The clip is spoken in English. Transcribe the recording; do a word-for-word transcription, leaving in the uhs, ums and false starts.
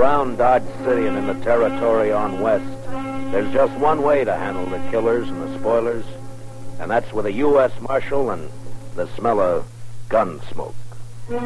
around Dodge City and in the territory on west, there's just one way to handle the killers and the spoilers, and that's with a U S Marshal and the smell of gun smoke.